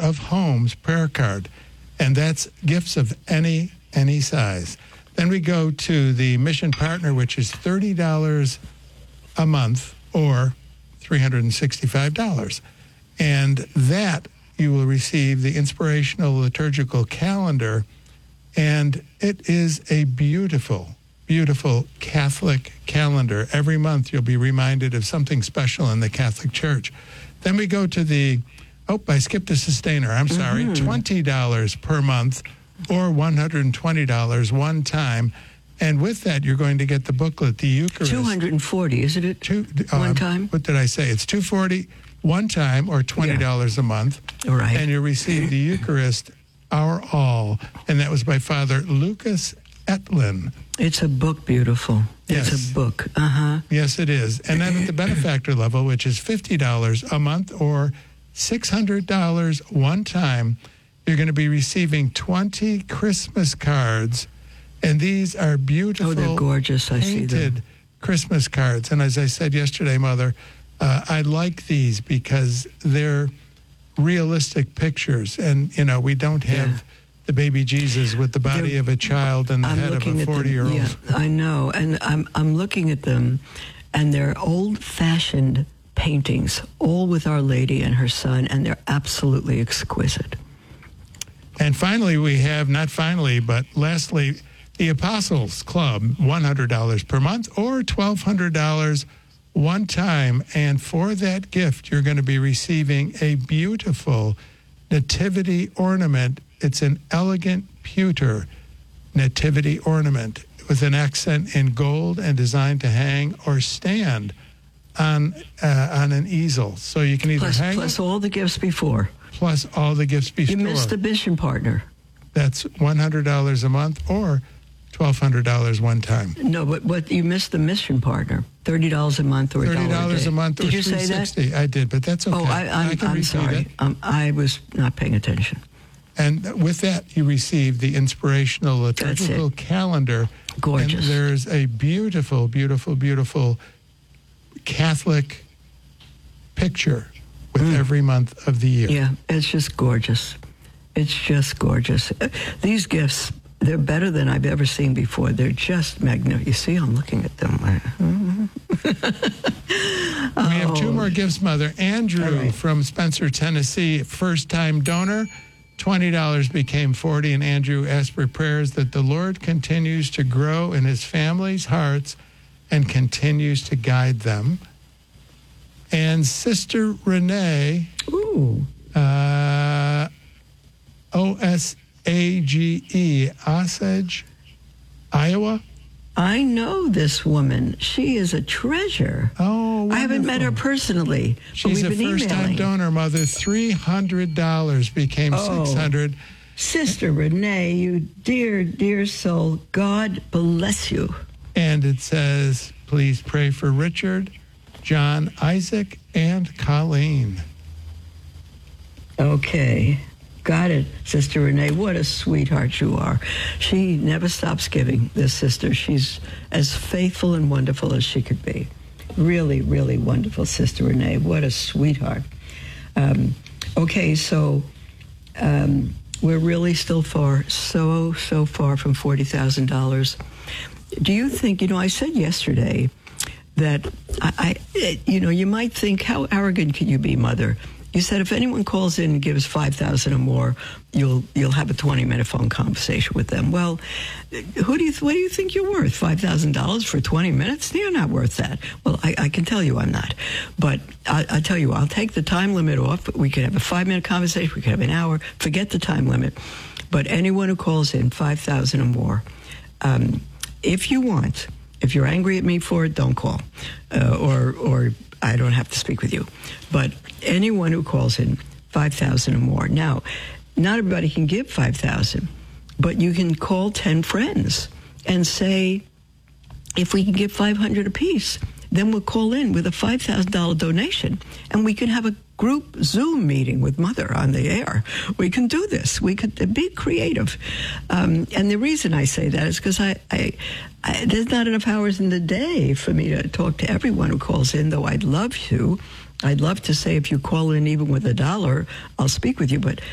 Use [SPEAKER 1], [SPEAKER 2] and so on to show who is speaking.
[SPEAKER 1] of Homes prayer card. And that's gifts of any size. Then we go to the Mission Partner, which is $30 a month or $365. And that you will receive the Inspirational Liturgical Calendar. And it is a beautiful, beautiful Catholic calendar. Every month you'll be reminded of something special in the Catholic Church. Then we go to the, I skipped a sustainer. I'm sorry, $20 per month or $120 one time. And with that, you're going to get the booklet, the Eucharist.
[SPEAKER 2] $240, isn't it? One time?
[SPEAKER 1] What did I say? It's $240 one time or $20 a month.
[SPEAKER 2] All right.
[SPEAKER 1] And you receive the Eucharist, Our All. And that was by Father Lucas Etlin.
[SPEAKER 2] It's a book, beautiful.
[SPEAKER 1] Yes.
[SPEAKER 2] It's a book.
[SPEAKER 1] Yes, it is. And then at the benefactor level, which is $50 a month or $600 one time, you're going to be receiving 20 Christmas cards. And these are beautiful,
[SPEAKER 2] they're gorgeous. I see them.
[SPEAKER 1] Painted Christmas cards. And as I said yesterday, Mother, I like these because they're realistic pictures. And, we don't have the baby Jesus with the body of a child and the head of a 40-year-old.
[SPEAKER 2] Yeah, I know. And I'm looking at them, and they're old-fashioned paintings, all with Our Lady and her son, and they're absolutely exquisite.
[SPEAKER 1] And finally, we have, not finally, but lastly, the Apostles Club, $100 per month or $1,200 one time. And for that gift, you're going to be receiving a beautiful nativity ornament. It's an elegant pewter nativity ornament with an accent in gold and designed to hang or stand on an easel. So you can either hang
[SPEAKER 2] plus all the gifts before.
[SPEAKER 1] Plus all the gifts before.
[SPEAKER 2] You missed the Mission Partner.
[SPEAKER 1] That's $100 a month or $1,200 one time.
[SPEAKER 2] No, but you missed the Mission Partner. $30 a month or
[SPEAKER 1] $30 a month or
[SPEAKER 2] $360. Did you say that?
[SPEAKER 1] I did, but that's okay.
[SPEAKER 2] Oh, I'm sorry. I was not paying attention.
[SPEAKER 1] And with that, you receive the Inspirational Liturgical Calendar.
[SPEAKER 2] Gorgeous.
[SPEAKER 1] And there's a beautiful, beautiful, beautiful Catholic picture with every month of the year.
[SPEAKER 2] Yeah, it's just gorgeous. It's just gorgeous. These gifts, they're better than I've ever seen before. They're just magnificent. You see, I'm looking at them.
[SPEAKER 1] We have two more gifts, Mother. Andrew from Spencer, Tennessee, first-time donor. $20 became $40, and Andrew asked for prayers that the Lord continues to grow in his family's hearts and continues to guide them. And Sister Renee, O-S-A-G-E, Osage, Iowa.
[SPEAKER 2] I know this woman. She is a treasure.
[SPEAKER 1] Oh, wonderful.
[SPEAKER 2] I haven't met her personally.
[SPEAKER 1] She's
[SPEAKER 2] but
[SPEAKER 1] a
[SPEAKER 2] we've been
[SPEAKER 1] first-time
[SPEAKER 2] emailing.
[SPEAKER 1] donor, Mother. $300 became $600.
[SPEAKER 2] Sister Renee, you dear, dear soul, God bless you.
[SPEAKER 1] And it says, please pray for Richard, John, Isaac, and Colleen.
[SPEAKER 2] Okay. Got it, Sister Renee. What a sweetheart you are. She never stops giving, this sister. She's as faithful and wonderful as she could be. Really, really wonderful, Sister Renee. What a sweetheart. Okay, so we're really still so far from $40,000. Do you think, I said yesterday that you might think, how arrogant can you be, Mother? You said if anyone calls in and gives $5,000 or more, you'll have a 20-minute phone conversation with them. Well, what do you think you're worth? $5,000 for 20 minutes? You're not worth that. Well, I can tell you I'm not. But I tell you, I'll take the time limit off. We could have a 5-minute conversation. We could have an hour. Forget the time limit. But anyone who calls in $5,000 or more, if you want, if you're angry at me for it, don't call, or I don't have to speak with you. But anyone who calls in $5,000 or more. Now, not everybody can give $5,000, but you can call 10 friends and say, if we can give $500 apiece, then we'll call in with a $5,000 donation, and we can have a group Zoom meeting with Mother on the air. We can do this. We could be creative. And the reason I say that is because there's not enough hours in the day for me to talk to everyone who calls in, though I'd love to. I'd love to say if you call in even with $1, I'll speak with you, but